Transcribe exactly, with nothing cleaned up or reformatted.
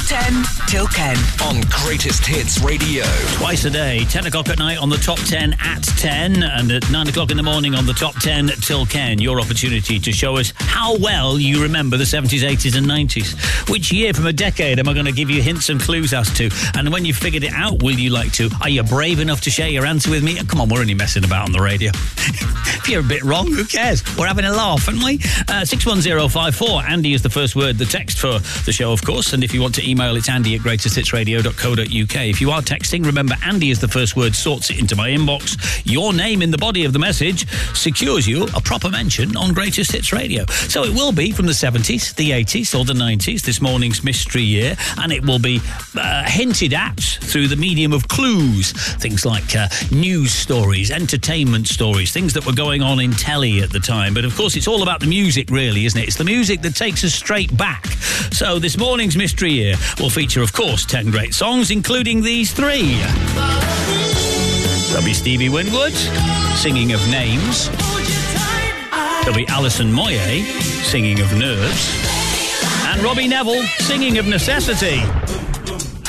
ten till Ken on Greatest Hits Radio. Twice a day, ten o'clock at night on the Top ten at ten, and at nine o'clock in the morning on the Top ten till Ken. Your opportunity to show us how well you remember the seventies, eighties and nineties. Which year from a decade am I going to give you hints and clues as to? And when you've figured it out, will you like to? Are you brave enough to share your answer with me? Come on, we're only messing about on the radio. If you're a bit wrong, who cares? We're having a laugh, aren't we? Uh, six one zero five four. Andy is the first word, the text for the show, of course. And if you want to email, it's andy at greatest hits radio dot co dot uk. If you are texting, remember Andy is the first word, sorts it into my inbox. Your name in the body of the message secures you a proper mention on Greatest Hits Radio. So it will be from the seventies, the eighties or the nineties, this morning's mystery year. And it will be uh, hinted at through the medium of clues. Things like uh, news stories, entertainment stories, things that were going on in telly at the time. But of course, it's all about the music, really, isn't it? It's the music that takes us straight back. So this morning's mystery year will feature, of course, ten great songs, including these three. There'll be Stevie Winwood, singing of Names. There'll be Alison Moyet, singing of Nerves. And Robbie Neville, singing of Necessity.